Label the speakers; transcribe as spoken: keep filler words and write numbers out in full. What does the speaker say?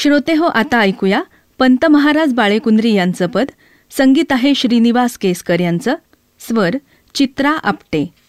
Speaker 1: श्रोते हो, आता ऐकूया पंत महाराज बाळेकुंद्री यांचं पद. संगीत आहे श्रीनिवास केसकर यांचं. स्वर चित्रा आपटे.